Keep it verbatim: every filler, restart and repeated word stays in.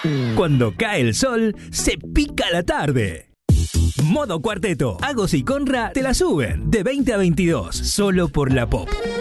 Cuando cae el sol, se pica la tarde. Modo Cuarteto. Agos y Conra te la suben de veinte a veintidós, solo por La Pop.